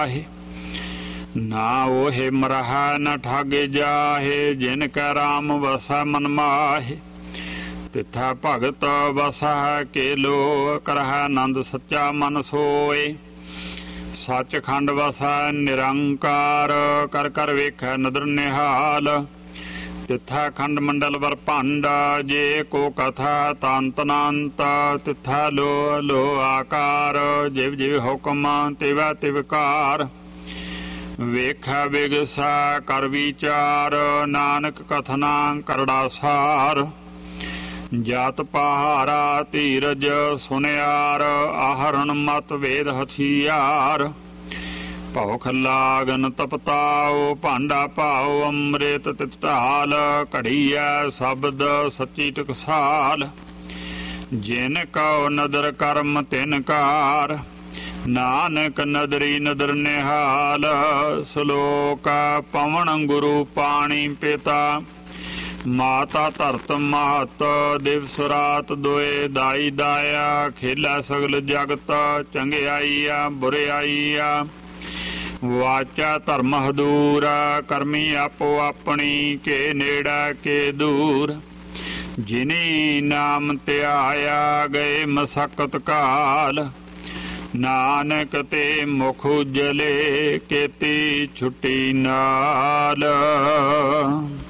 पाहे। ना ओहे मरहा न ठग जाहे, जिन कै राम वसै मन माहे। तिथा भगत वसै केलो, करहै आनंद सच्चा मन सोए। सचखंड वसै निरंकार, कर कर वेखै नदर निहाल। तिथा खंड मंडल वर भांडा, जे को कथा तंत अनंत। तिथा लो लो आकार, जिव जिव हुक्म तिवै तिवकार। वेखै बिगसै कर विचार, नानक कथना करड़ा सार। जात पहारा धीरज सुनियार, आहरण मत वेद हथियार। भौख लागन तपताओ, भांडा भाओ अमृत तित ढाल। घड़ीऐ शब्द सच्ची टकसाल, जिन कहो नदर कर्म तिन कार। नानक नदरी नदर निहाल, सलोक पवन गुरु पाणी पिता। माता धरत महत, दिवस रात दोए दाई दाया। खेला सगल जगत चंगियाईया बुरियाईया। वाचा धर्म हदूर, करमी आपो अपनी। के नेड़ा के दूर, जिनी नाम त्याया गए मसकत काल। नानक ते मुख उजले, केती छुट्टी नाल।